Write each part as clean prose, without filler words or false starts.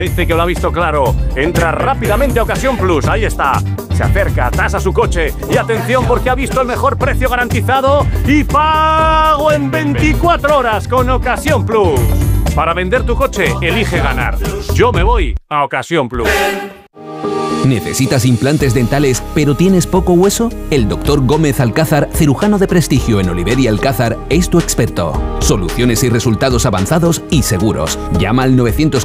Dice que lo ha visto claro. Entra rápidamente a Ocasión Plus. Ahí está. Se acerca, tasa su coche. Y atención porque ha visto el mejor precio garantizado y pago en 24 horas con Ocasión Plus. Para vender tu coche, elige ganar. Yo me voy a Ocasión Plus. ¿Necesitas implantes dentales pero tienes poco hueso? El Dr. Gómez Alcázar, cirujano de prestigio en Oliver y Alcázar, es tu experto. Soluciones y resultados avanzados y seguros. Llama al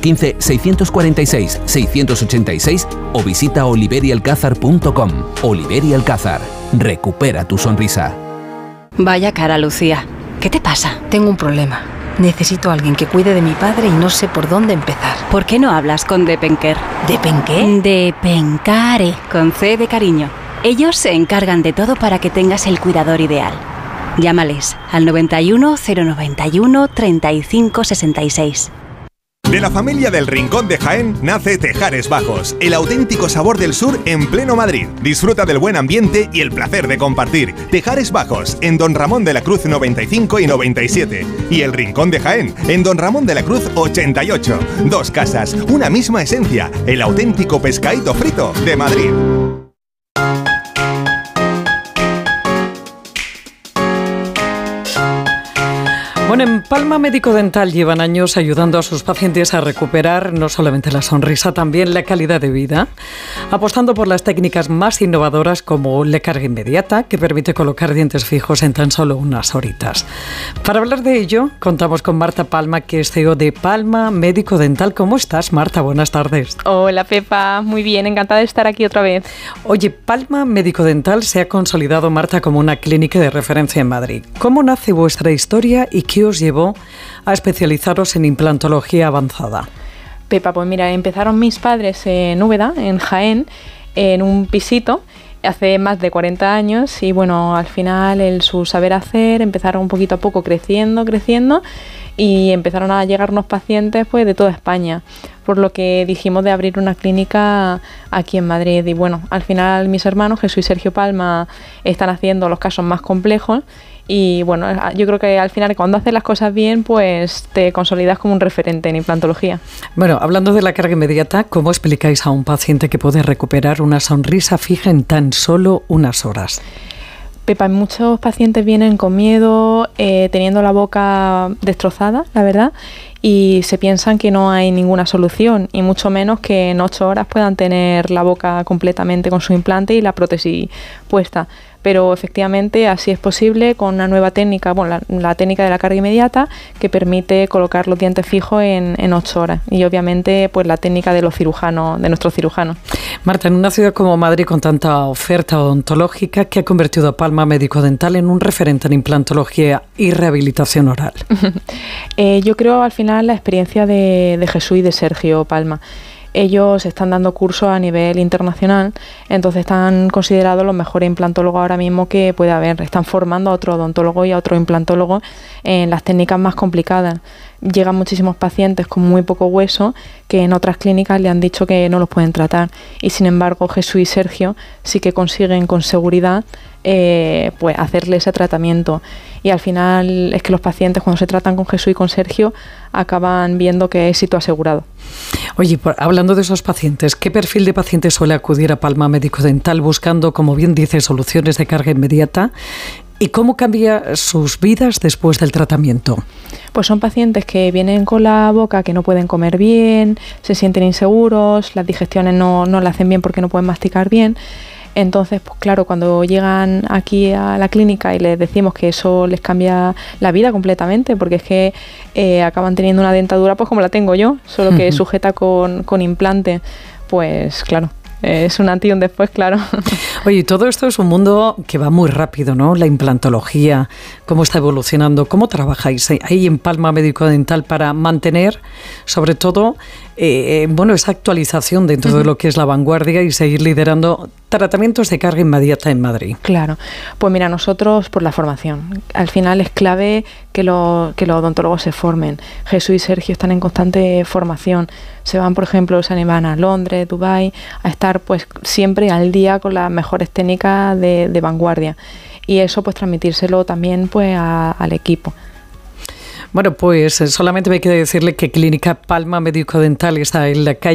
915-646-686 o visita oliverialcázar.com. Oliver y Alcázar. Recupera tu sonrisa. Vaya cara, Lucía. ¿Qué te pasa? Tengo un problema. Necesito a alguien que cuide de mi padre y no sé por dónde empezar. ¿Por qué no hablas con Depenker? ¿Depenqué? Depencare, con C de cariño. Ellos se encargan de todo para que tengas el cuidador ideal. Llámales al 91 091 35 66. De la familia del Rincón de Jaén nace Tejares Bajos, el auténtico sabor del sur en pleno Madrid. Disfruta del buen ambiente y el placer de compartir. Tejares Bajos, en Don Ramón de la Cruz 95 y 97. Y el Rincón de Jaén, en Don Ramón de la Cruz 88. Dos casas, una misma esencia. El auténtico pescadito frito de Madrid. Bueno, en Palma Médico Dental llevan años ayudando a sus pacientes a recuperar no solamente la sonrisa, también la calidad de vida, apostando por las técnicas más innovadoras como la carga inmediata, que permite colocar dientes fijos en tan solo unas horitas. Para hablar de ello, contamos con Marta Palma, que es CEO de Palma Médico Dental. ¿Cómo estás, Marta? Buenas tardes. Hola, Pepa. Muy bien, encantada de estar aquí otra vez. Oye, Palma Médico Dental se ha consolidado, Marta, como una clínica de referencia en Madrid. ¿Cómo nace vuestra historia y qué os llevó a especializaros en implantología avanzada? Pepa, pues mira, empezaron mis padres en Úbeda, en Jaén, en un pisito, hace más de 40 años y bueno, al final su saber hacer empezaron un poquito a poco creciendo y empezaron a llegarnos pacientes pues de toda España, por lo que dijimos de abrir una clínica aquí en Madrid. Y bueno, al final mis hermanos Jesús y Sergio Palma están haciendo los casos más complejos y bueno, yo creo que al final cuando haces las cosas bien pues te consolidas como un referente en implantología. Bueno, hablando de la carga inmediata, ¿cómo explicáis a un paciente que puede recuperar una sonrisa fija en tan solo unas horas? Pepa, muchos pacientes vienen con miedo, teniendo la boca destrozada, la verdad, y se piensan que no hay ninguna solución, y mucho menos que en 8 horas puedan tener la boca completamente con su implante y la prótesis puesta. Pero efectivamente así es posible con una nueva técnica, bueno, la técnica de la carga inmediata, que permite colocar los dientes fijos en 8 horas. Y obviamente pues la técnica de los cirujanos, de nuestros cirujanos. Marta, en una ciudad como Madrid con tanta oferta odontológica, ¿qué ha convertido a Palma Médico Dental en un referente en implantología y rehabilitación oral? Yo creo al final la experiencia de Jesús y de Sergio Palma. Ellos están dando cursos a nivel internacional, entonces están considerados los mejores implantólogos ahora mismo que puede haber. Están formando a otro odontólogo y a otro implantólogo en las técnicas más complicadas. Llegan muchísimos pacientes con muy poco hueso que en otras clínicas le han dicho que no los pueden tratar, y sin embargo Jesús y Sergio sí que consiguen con seguridad pues hacerle ese tratamiento, y al final es que los pacientes cuando se tratan con Jesús y con Sergio acaban viendo que es éxito asegurado. Oye, hablando de esos pacientes, ¿qué perfil de paciente suele acudir a Palma Médico Dental buscando, como bien dice, soluciones de carga inmediata? ¿Y cómo cambia sus vidas después del tratamiento? Pues son pacientes que vienen con la boca que no pueden comer bien, se sienten inseguros, las digestiones no la hacen bien porque no pueden masticar bien. Entonces, pues claro, cuando llegan aquí a la clínica y les decimos que eso les cambia la vida completamente, porque es que acaban teniendo una dentadura pues como la tengo yo, solo que sujeta con implante, pues claro. Es un antes y un después, claro. Oye, todo esto es un mundo que va muy rápido, ¿no? La implantología, cómo está evolucionando, cómo trabajáis ahí en Palma Médico Dental para mantener, sobre todo, esa actualización dentro de lo que es la vanguardia y seguir liderando tratamientos de carga inmediata en Madrid. Claro, pues mira, nosotros por la formación. Al final es clave que los odontólogos se formen. Jesús y Sergio están en constante formación. Se van, por ejemplo, se van a Londres, Dubái, a estar pues siempre al día con las mejores técnicas de vanguardia. Y eso pues transmitírselo también pues al equipo. Bueno, pues solamente me queda decirle que Clínica Palma Médico Dental está en la calle